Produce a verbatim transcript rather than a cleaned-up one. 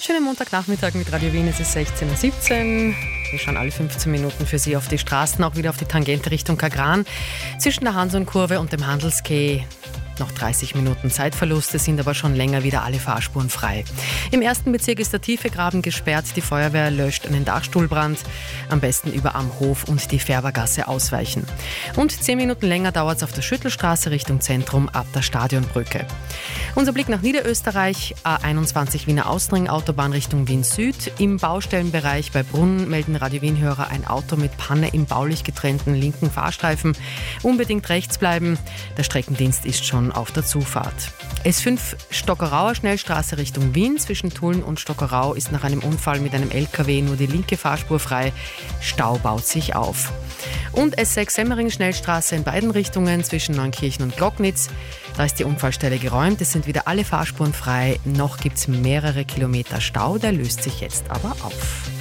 Schönen Montagnachmittag mit Radio Wien, es ist sechzehn Uhr siebzehn. Wir schauen alle fünfzehn Minuten für Sie auf die Straßen, auch wieder auf die Tangente Richtung Kagran. Zwischen der Hanson-Kurve und dem Handelskeh noch dreißig Minuten Zeitverluste, sind aber schon länger wieder alle Fahrspuren frei. Im ersten Bezirk ist der Tiefegraben gesperrt. Die Feuerwehr löscht einen Dachstuhlbrand. Am besten über Am Hof und die Färbergasse ausweichen. Und zehn Minuten länger dauert es auf der Schüttelstraße Richtung Zentrum ab der Stadionbrücke. Unser Blick nach Niederösterreich, A einundzwanzig Wiener Außenring, Autobahn Richtung Wien Süd. Im Baustellenbereich bei Brunn melden Radio Wien-Hörer ein Auto mit Panne im baulich getrennten linken Fahrstreifen. Unbedingt rechts bleiben. Der Streckendienst ist schon auf der Zufahrt. S fünf Stockerauer Schnellstraße Richtung Wien. Zwischen Tulln und Stockerau ist nach einem Unfall mit einem L K W nur die linke Fahrspur frei. Stau baut sich auf. Und S sechs Semmering Schnellstraße in beiden Richtungen zwischen Neunkirchen und Glocknitz. Da ist die Unfallstelle geräumt. Es sind wieder alle Fahrspuren frei. Noch gibt es mehrere Kilometer Stau. Der löst sich jetzt aber auf.